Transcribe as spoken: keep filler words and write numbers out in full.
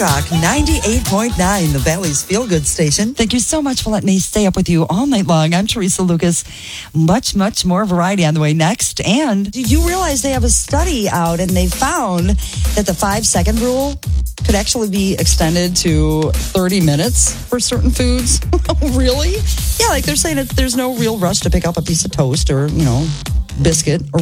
Talk ninety-eight point nine, the Valley's feel-good station. Thank you so much for letting me stay up with you all night long. I'm Teresa Lucas. Much, much more variety on the way next. And Did you realize they have a study out and they found that the five-second rule could actually be extended to thirty minutes for certain foods? Really? Yeah, like they're saying that there's no real rush to pick up a piece of toast or, you know, biscuit or